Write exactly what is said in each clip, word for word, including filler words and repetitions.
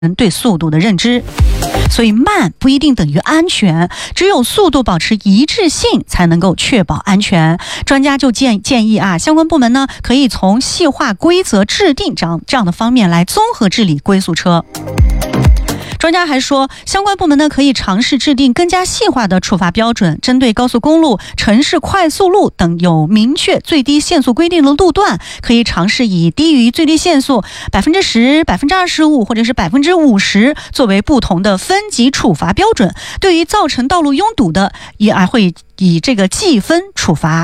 人对速度的认知。所以慢不一定等于安全，只有速度保持一致性才能够确保安全。专家就建建议啊，相关部门呢可以从细化规则制定这样这样的方面来综合治理龟速车。专家还说，相关部门呢可以尝试制定更加细化的处罚标准，针对高速公路、城市快速路等有明确最低限速规定的路段，可以尝试以低于最低限速百分之十、百分之二十五或者是百分之五十作为不同的分级处罚标准。对于造成道路拥堵的，也还会以这个计分处罚。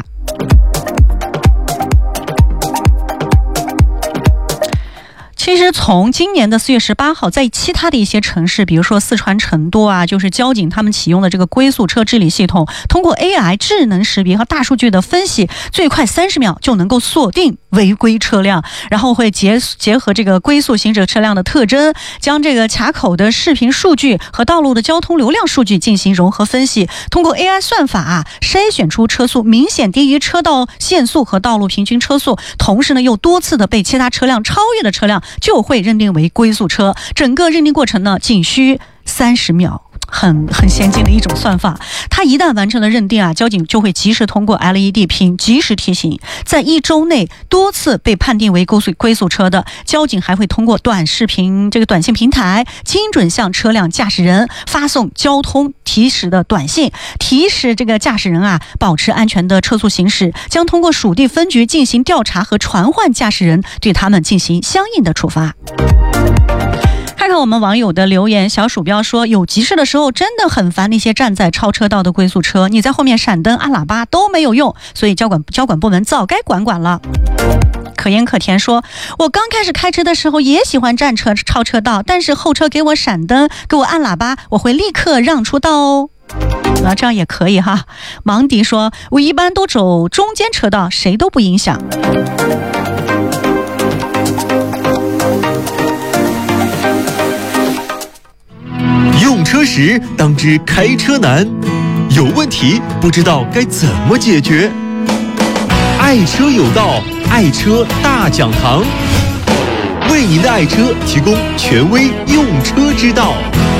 其实从今年的四月十八号，在其他的一些城市，比如说四川成都啊，就是交警他们启用的这个龟速车治理系统，通过 A I 智能识别和大数据的分析，最快三十秒就能够锁定违规车辆，然后会结结合这个龟速行驶车辆的特征，将这个卡口的视频数据和道路的交通流量数据进行融合分析，通过 A I 算法啊，筛选出车速明显低于车道限速和道路平均车速，同时呢又多次的被其他车辆超越的车辆就会认定为龟速车。整个认定过程呢仅需三十秒。很很先进的一种算法，它一旦完成了认定啊，交警就会及时通过 L E D 屏及时提醒。在一周内多次被判定为龟速龟速车的，交警还会通过短视频这个短信平台，精准向车辆驾驶人发送交通提示的短信，提示这个驾驶人啊保持安全的车速行驶，将通过属地分局进行调查和传唤驾驶人，对他们进行相应的处罚。看看我们网友的留言，小鼠标说，有急事的时候真的很烦那些站在超车道的龟速车，你在后面闪灯按喇叭都没有用，所以交管交管部门早该管管了。可盐可甜说，我刚开始开车的时候也喜欢站车超车道，但是后车给我闪灯给我按喇叭，我会立刻让出道哦。啊，这样也可以哈。盲迪说，我一般都走中间车道，谁都不影响。 用车时当知开车难，有问题不知道该怎么解决。爱车有道，爱车大讲堂，为您的爱车提供权威用车之道。